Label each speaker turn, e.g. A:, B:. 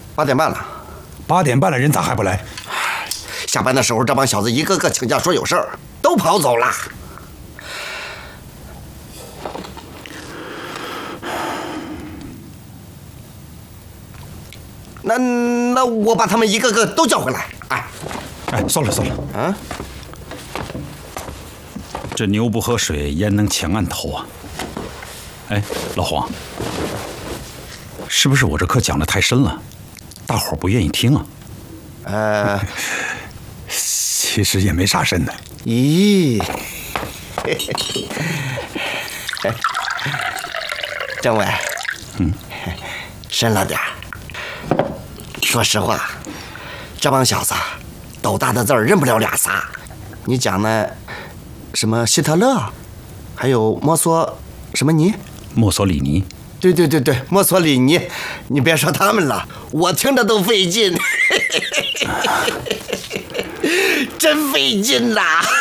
A: 8点半了。
B: 8点半了，人咋还不来？
A: 下班的时候，这帮小子一个个请假说有事儿，都跑走了。那我把他们一个个都叫回来。
B: 哎，算了。
A: 啊，
B: 这牛不喝水，焉能抢案头啊？哎，老黄，是不是我这课讲得太深了，大伙儿不愿意听啊？其实也没啥深的。
A: 咦，政委，深了点儿。说实话，这帮小子斗大的字儿认不了俩仨。你讲呢，什么希特勒，还有墨索什么尼？
B: 墨索里尼。
A: 对，墨索里尼。你别说他们了，我听着都费劲，真费劲呐！